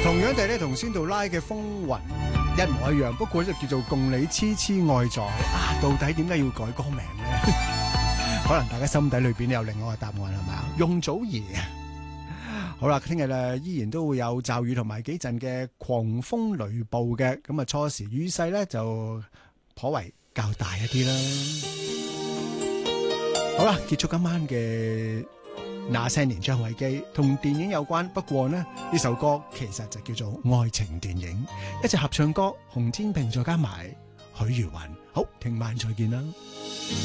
同樣地咧，同仙杜拉嘅風雲一模一樣，不過就叫做共你痴痴愛在啊！到底點解要改歌名咧？可能大家心底裏邊有另外一個答案係咪啊？容祖兒。好啦，聽日咧依然都會有驟雨同埋幾陣嘅狂風雷暴嘅，咁啊初時雨勢咧就頗為較大一啲啦。好啦，結束今晚嘅那些年張衛基，同電影有關，不過呢首歌其實就叫做愛情電影，一隻合唱歌，洪天平再加埋許茹芸。好，聽晚再見啦。